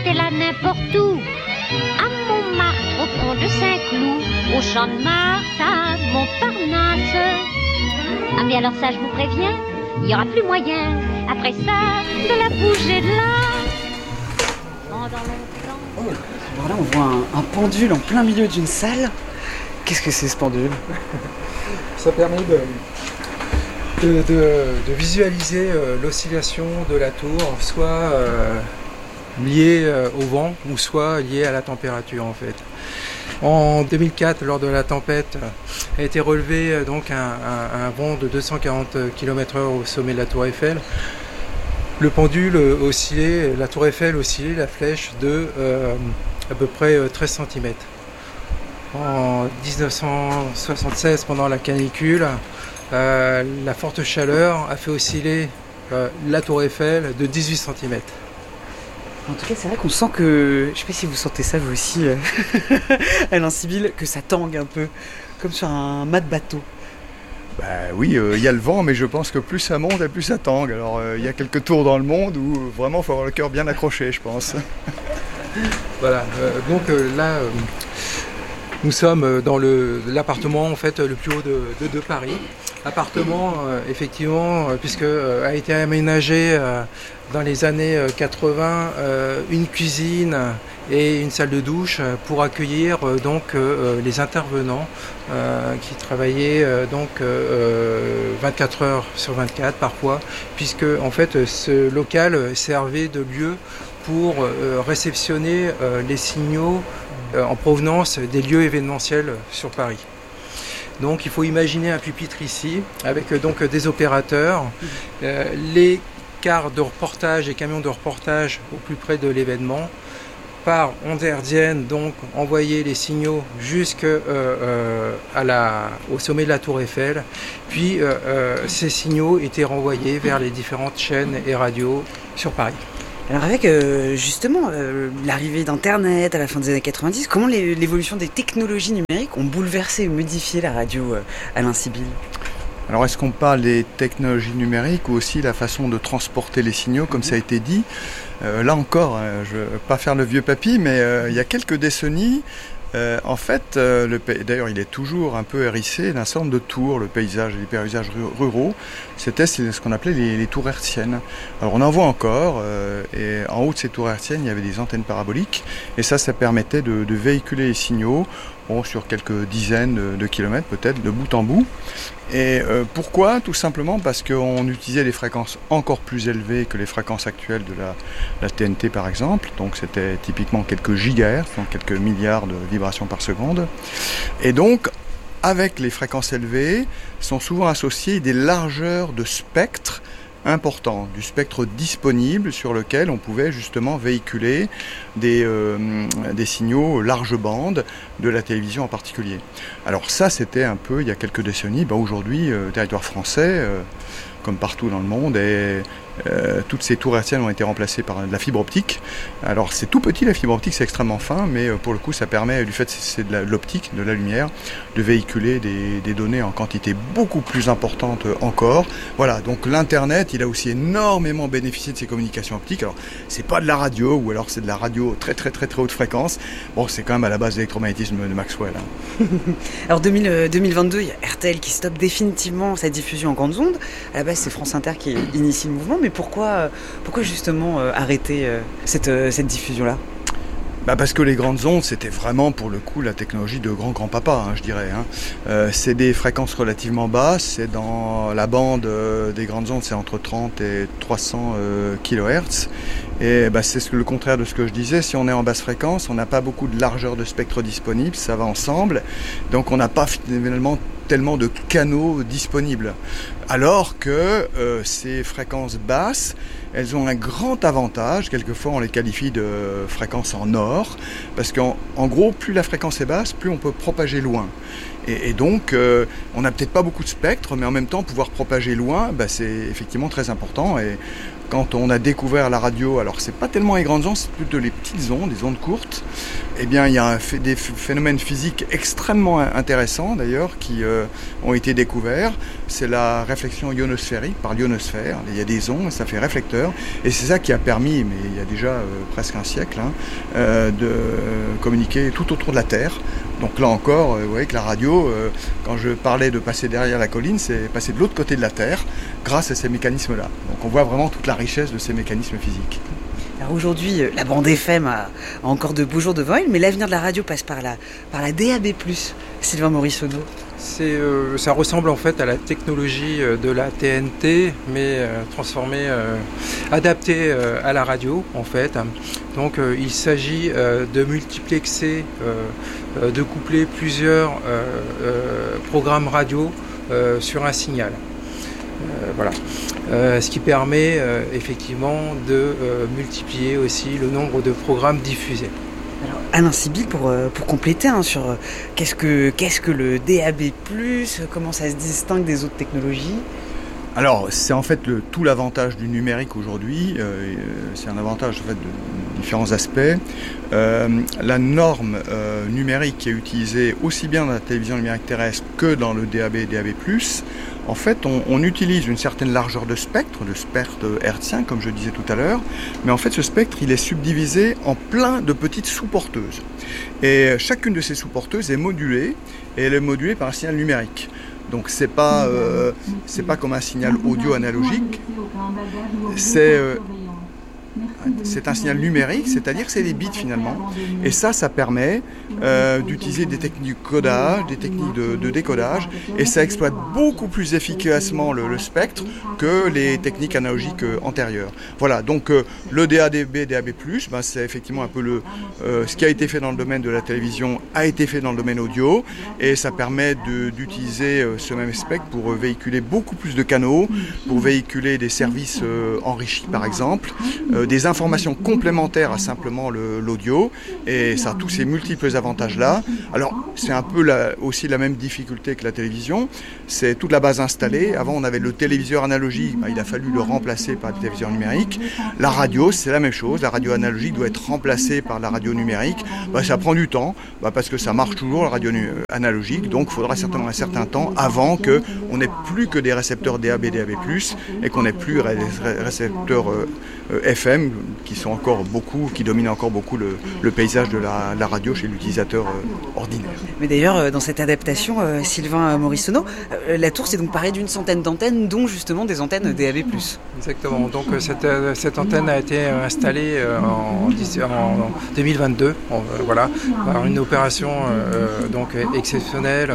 était là n'importe où. À Montmartre, au pont de Saint-Cloud, au Champ de Mars, à Montparnasse. Ah mais alors ça je vous préviens, il n'y aura plus moyen, après ça, de la bouger de là. Pendant longtemps... Oh, alors là on voit un pendule en plein milieu d'une salle. Qu'est-ce que c'est ce pendule? Ça permet de visualiser l'oscillation de la tour, soit liée au vent ou soit liée à la température en fait. En 2004, lors de la tempête, a été relevé donc un vent de 240 km/h au sommet de la tour Eiffel. Le pendule oscillait, la tour Eiffel oscillait la flèche de à peu près 13 cm. En 1976, pendant la canicule, la forte chaleur a fait osciller la tour Eiffel de 18 cm. En tout cas, c'est vrai qu'on sent que, je sais pas si vous sentez ça vous aussi, Alain Sibylle, que ça tangue un peu, comme sur un mât de bateau. Bah oui, il y a le vent, mais je pense que plus ça monte et plus ça tangue. Alors il y a quelques tours dans le monde où vraiment il faut avoir le cœur bien accroché, je pense. Voilà, donc là, nous sommes dans l'appartement en fait le plus haut de Paris. Appartement, effectivement, puisque a été aménagé dans les années 80 une cuisine et une salle de douche pour accueillir donc les intervenants qui travaillaient donc 24 heures sur 24 parfois, puisque en fait ce local servait de lieu pour réceptionner les signaux en provenance des lieux événementiels sur Paris. Donc il faut imaginer un pupitre ici avec donc des opérateurs, les cars de reportage et camions de reportage au plus près de l'événement, par ondes hertziennes donc envoyer les signaux jusqu'au sommet de la tour Eiffel, puis ces signaux étaient renvoyés vers les différentes chaînes et radios sur Paris. Alors avec justement l'arrivée d'Internet à la fin des années 90, comment l'évolution des technologies numériques ont bouleversé ou modifié la radio, Alain Sibylle? Alors est-ce qu'on parle des technologies numériques ou aussi la façon de transporter les signaux, comme ça a été dit? Là encore, je ne veux pas faire le vieux papy, mais il y a quelques décennies, en fait, d'ailleurs il est toujours un peu hérissé d'un certain nombre de tours, le paysage, les paysages ruraux, c'était ce qu'on appelait les tours hertziennes. Alors on en voit encore, et en haut de ces tours hertziennes, il y avait des antennes paraboliques, et ça permettait de véhiculer les signaux sur quelques dizaines de kilomètres peut-être, de bout en bout. Et pourquoi? Tout simplement parce qu'on utilisait des fréquences encore plus élevées que les fréquences actuelles de la TNT par exemple, donc c'était typiquement quelques gigahertz, donc quelques milliards de vibrations par seconde. Et donc, avec les fréquences élevées, sont souvent associées des largeurs de spectre important, du spectre disponible sur lequel on pouvait justement véhiculer des signaux large bande, de la télévision en particulier. Alors ça, c'était un peu il y a quelques décennies. Aujourd'hui, le territoire français, comme partout dans le monde, toutes ces tours hertziennes ont été remplacées par de la fibre optique. Alors c'est tout petit, la fibre optique, c'est extrêmement fin, mais pour le coup ça permet, du fait que c'est de l'optique, de la lumière, de véhiculer des données en quantité beaucoup plus importante encore. Voilà, donc l'internet, il a aussi énormément bénéficié de ces communications optiques. Alors c'est pas de la radio, ou alors c'est de la radio très très très très haute fréquence. Bon, c'est quand même à la base de l'électromagnétisme de Maxwell. Alors 2022, il y a RTL qui stoppe définitivement sa diffusion en grandes ondes. À la base, c'est France Inter qui initie le mouvement, mais pourquoi justement arrêter cette diffusion-là? Parce que les grandes ondes, c'était vraiment pour le coup la technologie de grand-papa, je dirais. C'est des fréquences relativement basses, c'est dans la bande des grandes ondes, c'est entre 30 et 300 kHz. Et c'est le contraire de ce que je disais, si on est en basse fréquence, on n'a pas beaucoup de largeur de spectre disponible, ça va ensemble, donc on n'a pas finalement tellement de canaux disponibles. Alors que ces fréquences basses, elles ont un grand avantage, quelquefois on les qualifie de fréquences en or, parce qu'en gros, plus la fréquence est basse, plus on peut propager loin. Et donc, on n'a peut-être pas beaucoup de spectre, mais en même temps, pouvoir propager loin, c'est effectivement très important. Et quand on a découvert la radio, alors c'est pas tellement les grandes ondes, c'est plutôt les petites ondes, des ondes courtes, eh bien il y a des phénomènes physiques extrêmement intéressants d'ailleurs qui ont été découverts. C'est la réflexion ionosphérique par l'ionosphère. Il y a des ondes, ça fait réflecteur. Et c'est ça qui a permis, mais il y a déjà presque un siècle, de communiquer tout autour de la Terre. Donc là encore, vous voyez que la radio, quand je parlais de passer derrière la colline, c'est passer de l'autre côté de la Terre grâce à ces mécanismes-là. Donc on voit vraiment toute la richesse de ces mécanismes physiques. Alors aujourd'hui, la bande FM a encore de beaux jours devant elle, mais l'avenir de la radio passe par la DAB+. Sylvain Morisonneau. Ça ressemble en fait à la technologie de la TNT, mais transformée, adaptée à la radio en fait. Donc il s'agit de multiplexer, de coupler plusieurs programmes radio sur un signal. Voilà. Ce qui permet effectivement de multiplier aussi le nombre de programmes diffusés. Alors, Alain Sibyl, pour compléter sur qu'est-ce que le DAB+, comment ça se distingue des autres technologies? Alors, c'est en fait tout l'avantage du numérique aujourd'hui. C'est un avantage en fait, de différents aspects. La norme numérique qui est utilisée aussi bien dans la télévision numérique terrestre que dans le DAB et DAB+, en fait, on utilise une certaine largeur de spectre hertzien, comme je disais tout à l'heure, mais en fait, ce spectre, il est subdivisé en plein de petites sous-porteuses. Et chacune de ces sous-porteuses est modulée, et elle est modulée par un signal numérique. Donc c'est pas comme un signal audio analogique, c'est un signal numérique, c'est-à-dire que c'est des bits finalement. Et ça permet d'utiliser des techniques de codage, des techniques de décodage, et ça exploite beaucoup plus efficacement le spectre que les techniques analogiques antérieures. Voilà, donc le DAB, c'est effectivement un peu ce qui a été fait dans le domaine de la télévision a été fait dans le domaine audio, et ça permet d'utiliser ce même spectre pour véhiculer beaucoup plus de canaux, pour véhiculer des services enrichis par exemple, des informations complémentaires à simplement l'audio, et ça a tous ces multiples avantages-là. Alors, c'est un peu aussi la même difficulté que la télévision, c'est toute la base installée. Avant, on avait le téléviseur analogique, il a fallu le remplacer par le téléviseur numérique. La radio, c'est la même chose, la radio analogique doit être remplacée par la radio numérique. Ça prend du temps, parce que ça marche toujours, la radio analogique, donc il faudra certainement un certain temps avant qu'on n'ait plus que des récepteurs DAB, DAB+, et qu'on n'ait plus des récepteurs FM qui dominent encore beaucoup le paysage de la radio chez l'utilisateur ordinaire. Mais d'ailleurs, dans cette adaptation, Sylvain Morisonneau, la tour s'est donc parée d'une centaine d'antennes, dont justement des antennes DAB+. Exactement. Donc cette antenne a été installée en 2022, par une opération donc exceptionnelle,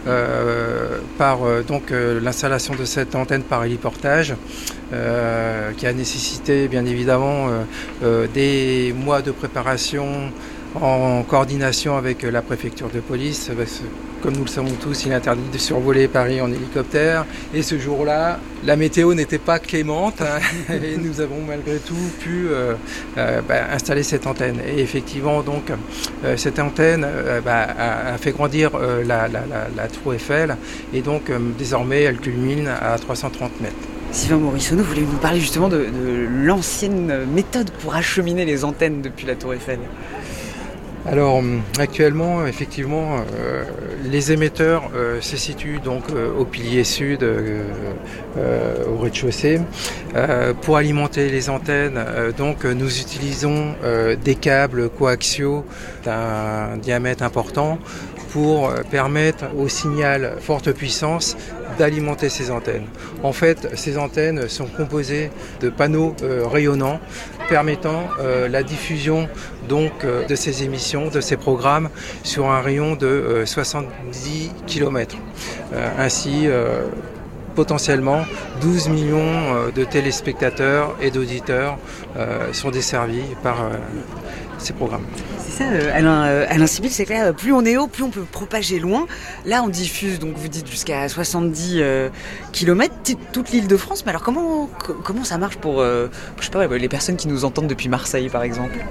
par l'installation de cette antenne par héliportage, qui a nécessité bien évidemment des mois de préparation en coordination avec la préfecture de police, parce que, comme nous le savons tous, il est interdit de survoler Paris en hélicoptère, et ce jour-là, la météo n'était pas clémente, et nous avons malgré tout pu installer cette antenne. Et effectivement, donc, cette antenne a fait grandir la tour Eiffel, et donc désormais elle culmine à 330 mètres. Sylvain Morisonneau, vous voulez nous parler justement de l'ancienne méthode pour acheminer les antennes depuis la tour Eiffel? Alors actuellement, effectivement, les émetteurs se situent donc au pilier sud, au rez-de-chaussée. Pour alimenter les antennes, donc nous utilisons des câbles coaxiaux d'un diamètre important pour permettre au signal forte puissance d'alimenter ces antennes. En fait, ces antennes sont composées de panneaux rayonnants permettant la diffusion donc de ces émissions, de ces programmes sur un rayon de 70 km. Ainsi, potentiellement 12 millions de téléspectateurs et d'auditeurs sont desservis par ces programmes. C'est ça, Alain Sibyl, c'est clair, plus on est haut, plus on peut propager loin. Là, on diffuse, donc vous dites, jusqu'à 70 km, toute l'île de France. Mais alors, comment ça marche pour les personnes qui nous entendent depuis Marseille, par exemple ?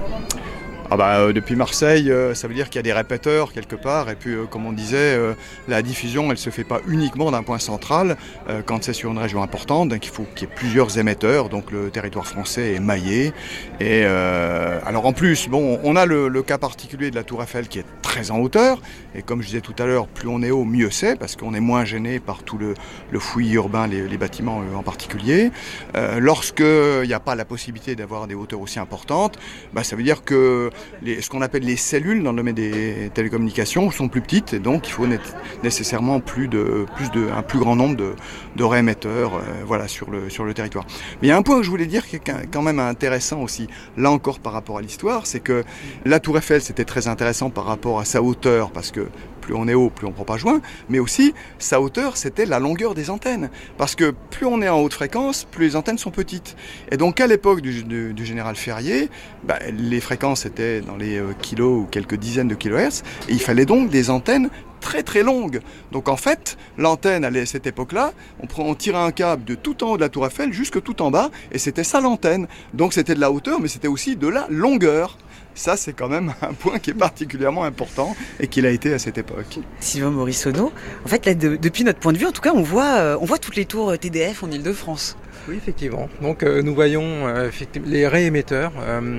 Depuis Marseille, ça veut dire qu'il y a des répéteurs quelque part. Et puis, comme on disait, la diffusion, elle se fait pas uniquement d'un point central. Quand c'est sur une région importante, donc il faut qu'il y ait plusieurs émetteurs. Donc le territoire français est maillé. Et alors en plus, on a le cas particulier de la Tour Eiffel qui est très en hauteur. Et comme je disais tout à l'heure, plus on est haut, mieux c'est, parce qu'on est moins gêné par tout le fouillis urbain, les bâtiments en particulier. Lorsqu'il n'y a pas la possibilité d'avoir des hauteurs aussi importantes, ça veut dire que ce qu'on appelle les cellules dans le domaine des télécommunications sont plus petites, et donc il faut nécessairement un plus grand nombre de réémetteurs sur le territoire. Mais il y a un point que je voulais dire qui est quand même intéressant aussi, là encore par rapport à l'histoire, c'est que la Tour Eiffel, c'était très intéressant par rapport à sa hauteur, parce que plus on est haut, plus on ne prend pas joint, mais aussi sa hauteur, c'était la longueur des antennes. Parce que plus on est en haute fréquence, plus les antennes sont petites. Et donc à l'époque du général Ferrier, les fréquences étaient dans les kilos ou quelques dizaines de kilohertz, et il fallait donc des antennes très très longues. Donc en fait, l'antenne à cette époque-là, on tirait un câble de tout en haut de la Tour Eiffel jusque tout en bas, et c'était ça l'antenne. Donc c'était de la hauteur, mais c'était aussi de la longueur. Ça, c'est quand même un point qui est particulièrement important et qu'il a été à cette époque. Sylvain Morisonneau, en fait, là, depuis notre point de vue, en tout cas, on voit toutes les tours TDF en Ile-de-France. Oui, effectivement. Donc nous voyons les réémetteurs,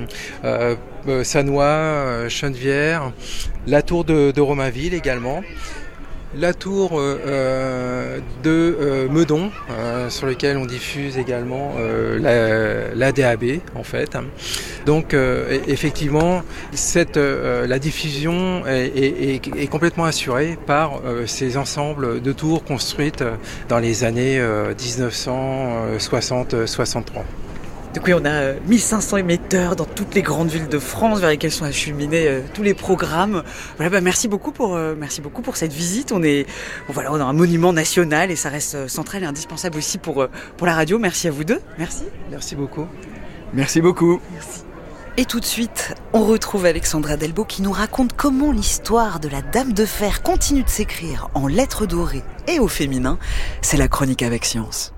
Sannois, Chenevière, la tour de Romainville également. La tour de Meudon, sur laquelle on diffuse également la DAB en fait. Donc effectivement, la diffusion est complètement assurée par ces ensembles de tours construites dans les années 1960-63. Donc oui, on a 1500 émetteurs dans toutes les grandes villes de France vers lesquelles sont acheminés tous les programmes. Voilà, merci beaucoup pour cette visite. On a un monument national et ça reste central et indispensable aussi pour la radio. Merci à vous deux. Merci. Merci beaucoup. Merci beaucoup. Merci. Et tout de suite, on retrouve Alexandra Delbo qui nous raconte comment l'histoire de la Dame de Fer continue de s'écrire en lettres dorées et au féminin. C'est la chronique avec Science.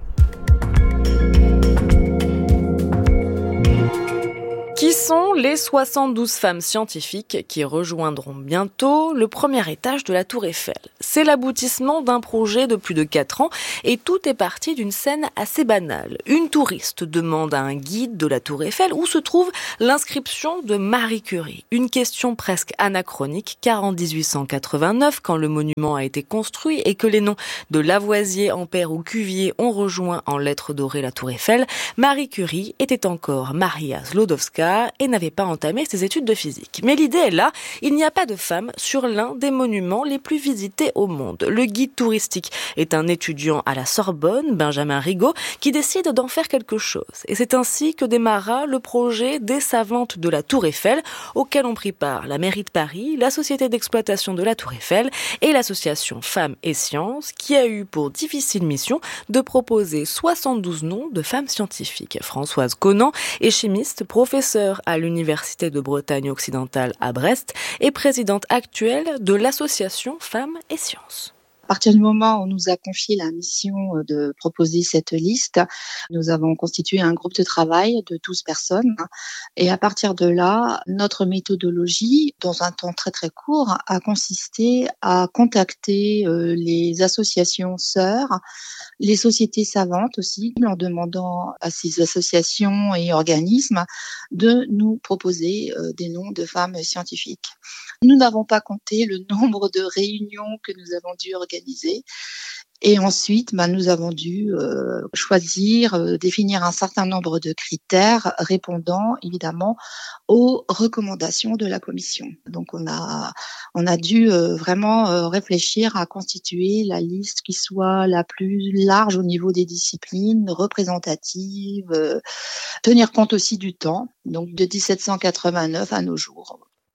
Qui sont les 72 femmes scientifiques qui rejoindront bientôt le premier étage de la Tour Eiffel? C'est l'aboutissement d'un projet de plus de 4 ans et tout est parti d'une scène assez banale. Une touriste demande à un guide de la Tour Eiffel où se trouve l'inscription de Marie Curie. Une question presque anachronique car en 1889, quand le monument a été construit et que les noms de Lavoisier, Ampère ou Cuvier ont rejoint en lettres dorées la Tour Eiffel, Marie Curie était encore Maria Sklodowska et n'avait pas entamé ses études de physique. Mais l'idée est là, il n'y a pas de femme sur l'un des monuments les plus visités au monde. Le guide touristique est un étudiant à la Sorbonne, Benjamin Rigaud, qui décide d'en faire quelque chose. Et c'est ainsi que démarra le projet des savantes de la Tour Eiffel, auquel ont pris part la mairie de Paris, la société d'exploitation de la Tour Eiffel et l'association Femmes et Sciences, qui a eu pour difficile mission de proposer 72 noms de femmes scientifiques. Françoise Conant est chimiste, professeure à l'Université de Bretagne occidentale à Brest et présidente actuelle de l'association Femmes et Sciences. À partir du moment où on nous a confié la mission de proposer cette liste, nous avons constitué un groupe de travail de 12 personnes. Et à partir de là, notre méthodologie, dans un temps très très court, a consisté à contacter les associations sœurs, les sociétés savantes aussi, en demandant à ces associations et organismes de nous proposer des noms de femmes scientifiques. Nous n'avons pas compté le nombre de réunions que nous avons dû organiser. Et ensuite, nous avons dû choisir, définir un certain nombre de critères répondant évidemment aux recommandations de la commission. Donc on a dû vraiment réfléchir à constituer la liste qui soit la plus large au niveau des disciplines, représentative, tenir compte aussi du temps, donc de 1789 à nos jours.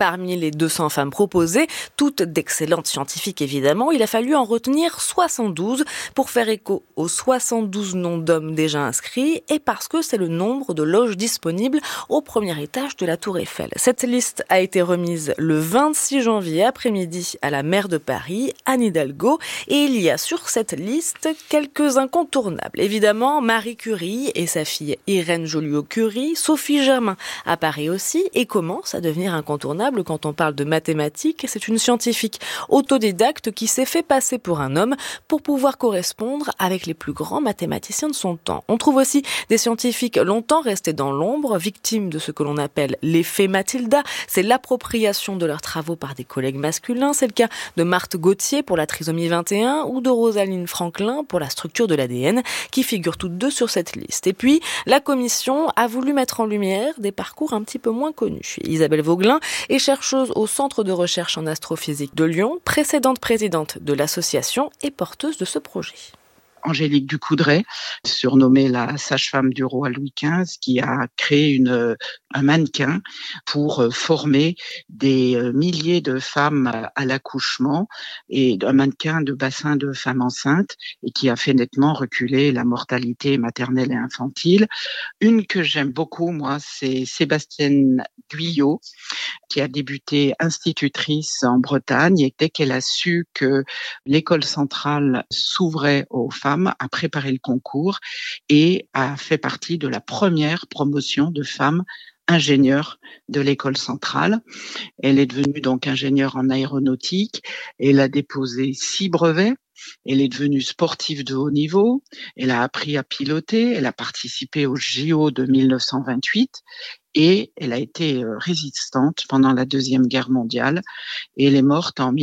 Parmi les 200 femmes proposées, toutes d'excellentes scientifiques évidemment, il a fallu en retenir 72 pour faire écho aux 72 noms d'hommes déjà inscrits et parce que c'est le nombre de loges disponibles au premier étage de la Tour Eiffel. Cette liste a été remise le 26 janvier après-midi à la maire de Paris, Anne Hidalgo, et il y a sur cette liste quelques incontournables. Évidemment, Marie Curie et sa fille Irène Joliot-Curie, Sophie Germain apparaît aussi et commence à devenir incontournable quand on parle de mathématiques. C'est une scientifique autodidacte qui s'est fait passer pour un homme pour pouvoir correspondre avec les plus grands mathématiciens de son temps. On trouve aussi des scientifiques longtemps restés dans l'ombre, victimes de ce que l'on appelle l'effet Mathilda. C'est l'appropriation de leurs travaux par des collègues masculins. C'est le cas de Marthe Gauthier pour la trisomie 21 ou de Rosalind Franklin pour la structure de l'ADN, qui figurent toutes deux sur cette liste. Et puis, la commission a voulu mettre en lumière des parcours un petit peu moins connus. Isabelle Vauglin est chercheuse au Centre de recherche en astrophysique de Lyon, précédente présidente de l'association et porteuse de ce projet. Angélique Ducoudray, surnommée la sage-femme du roi Louis XV, qui a créé un mannequin pour former des milliers de femmes à l'accouchement et un mannequin de bassin de femmes enceintes et qui a fait nettement reculer la mortalité maternelle et infantile. Une que j'aime beaucoup, moi, c'est Sébastienne Guyot, qui a débuté institutrice en Bretagne et dès qu'elle a su que l'école centrale s'ouvrait aux femmes, a préparé le concours et a fait partie de la première promotion de femmes ingénieure de l'école centrale. Elle est devenue donc ingénieure en aéronautique. Elle a déposé 6 brevets. Elle est devenue sportive de haut niveau. Elle a appris à piloter. Elle a participé au JO de 1928 et elle a été résistante pendant la Deuxième Guerre mondiale. Et elle est morte en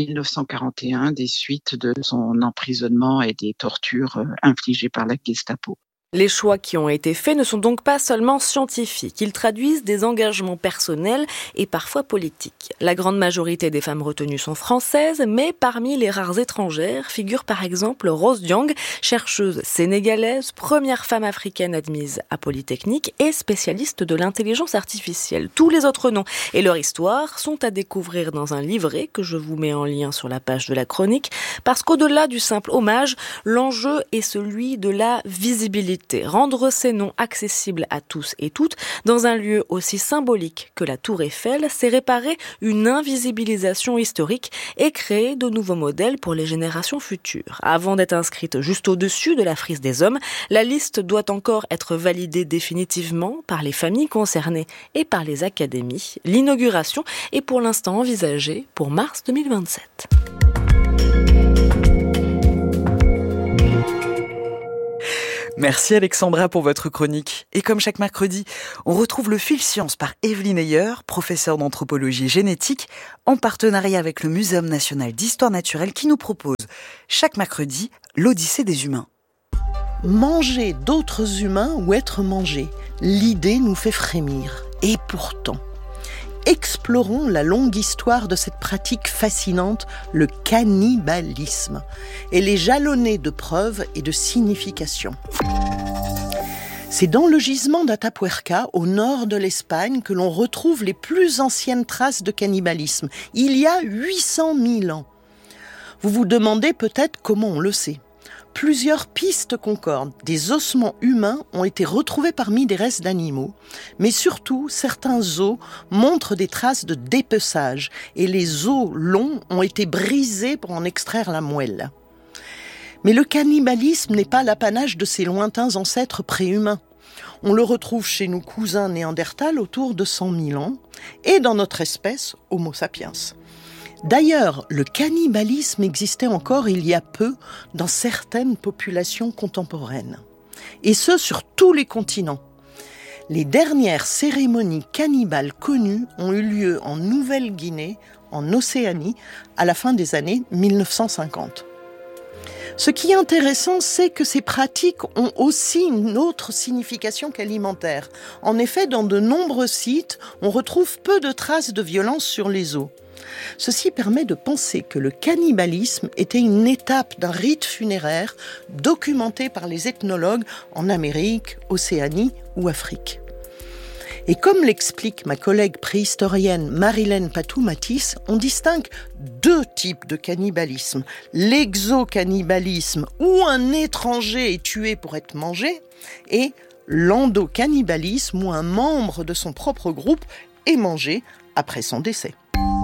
1941 des suites de son emprisonnement et des tortures infligées par la Gestapo. Les choix qui ont été faits ne sont donc pas seulement scientifiques, ils traduisent des engagements personnels et parfois politiques. La grande majorité des femmes retenues sont françaises, mais parmi les rares étrangères figure par exemple Rose Dieng, chercheuse sénégalaise, première femme africaine admise à Polytechnique et spécialiste de l'intelligence artificielle. Tous les autres noms et leur histoire sont à découvrir dans un livret que je vous mets en lien sur la page de la chronique, parce qu'au-delà du simple hommage, l'enjeu est celui de la visibilité. Rendre ces noms accessibles à tous et toutes dans un lieu aussi symbolique que la Tour Eiffel, c'est réparer une invisibilisation historique et créer de nouveaux modèles pour les générations futures. Avant d'être inscrite juste au-dessus de la frise des hommes, la liste doit encore être validée définitivement par les familles concernées et par les académies. L'inauguration est pour l'instant envisagée pour mars 2027. Merci Alexandra pour votre chronique. Et comme chaque mercredi, on retrouve le fil science par Evelyne Ayer, professeure d'anthropologie génétique, en partenariat avec le Muséum national d'histoire naturelle qui nous propose chaque mercredi l'Odyssée des humains. Manger d'autres humains ou être mangé, l'idée nous fait frémir. Et pourtant, explorons la longue histoire de cette pratique fascinante, le cannibalisme. Elle est jalonnée de preuves et de significations. C'est dans le gisement d'Atapuerca, au nord de l'Espagne, que l'on retrouve les plus anciennes traces de cannibalisme, il y a 800 000 ans. Vous vous demandez peut-être comment on le sait. Plusieurs pistes concordent. Des ossements humains ont été retrouvés parmi des restes d'animaux, mais surtout, certains os montrent des traces de dépeçage et les os longs ont été brisés pour en extraire la moelle. Mais le cannibalisme n'est pas l'apanage de ces lointains ancêtres préhumains. On le retrouve chez nos cousins néandertals autour de 100 000 ans et dans notre espèce Homo sapiens. D'ailleurs, le cannibalisme existait encore il y a peu dans certaines populations contemporaines. Et ce, sur tous les continents. Les dernières cérémonies cannibales connues ont eu lieu en Nouvelle-Guinée, en Océanie, à la fin des années 1950. Ce qui est intéressant, c'est que ces pratiques ont aussi une autre signification qu'alimentaire. En effet, dans de nombreux sites, on retrouve peu de traces de violence sur les os. Ceci permet de penser que le cannibalisme était une étape d'un rite funéraire documenté par les ethnologues en Amérique, Océanie ou Afrique. Et comme l'explique ma collègue préhistorienne Marilène Patou-Matisse, on distingue 2 types de cannibalisme. L'exocannibalisme, où un étranger est tué pour être mangé, et l'endocannibalisme, où un membre de son propre groupe est mangé après son décès.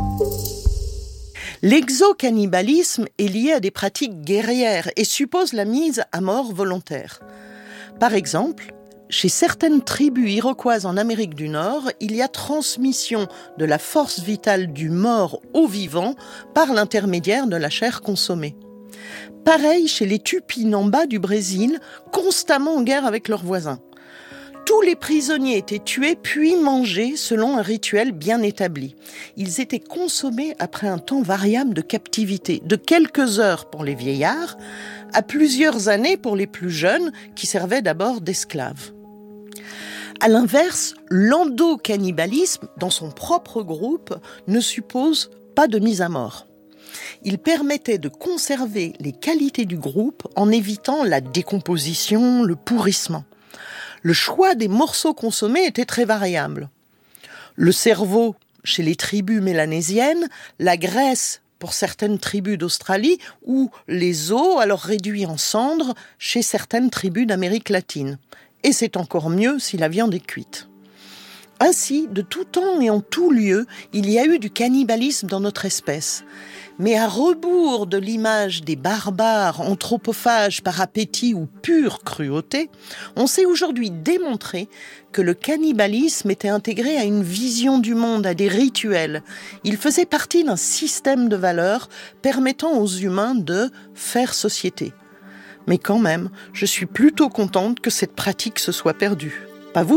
L'exocannibalisme est lié à des pratiques guerrières et suppose la mise à mort volontaire. Par exemple, chez certaines tribus iroquoises en Amérique du Nord, il y a transmission de la force vitale du mort au vivant par l'intermédiaire de la chair consommée. Pareil chez les Tupinambas du Brésil, constamment en guerre avec leurs voisins. Tous les prisonniers étaient tués puis mangés selon un rituel bien établi. Ils étaient consommés après un temps variable de captivité, de quelques heures pour les vieillards, à plusieurs années pour les plus jeunes qui servaient d'abord d'esclaves. À l'inverse, l'endocannibalisme, dans son propre groupe, ne suppose pas de mise à mort. Il permettait de conserver les qualités du groupe en évitant la décomposition, le pourrissement. Le choix des morceaux consommés était très variable. Le cerveau chez les tribus mélanésiennes, la graisse pour certaines tribus d'Australie ou les os alors réduits en cendres chez certaines tribus d'Amérique latine. Et c'est encore mieux si la viande est cuite. Ainsi, de tout temps et en tout lieu, il y a eu du cannibalisme dans notre espèce. Mais à rebours de l'image des barbares anthropophages par appétit ou pure cruauté, on sait aujourd'hui démontrer que le cannibalisme était intégré à une vision du monde, à des rituels. Il faisait partie d'un système de valeurs permettant aux humains de faire société. Mais quand même, je suis plutôt contente que cette pratique se soit perdue. Pas vous ?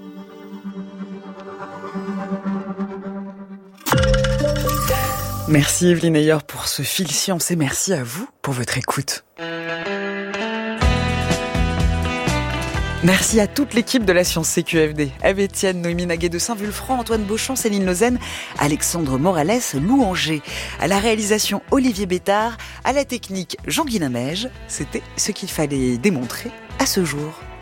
Merci Evelyne Ayer pour ce fil science et merci à vous pour votre écoute. Merci à toute l'équipe de la Science CQFD. Eve Etienne, Noémie Naguet de Saint-Vulfranc, Antoine Beauchamp, Céline Lausanne, Alexandre Morales, Lou Anger. À la réalisation, Olivier Bétard. À la technique, Jean-Guy Lemège. C'était ce qu'il fallait démontrer à ce jour.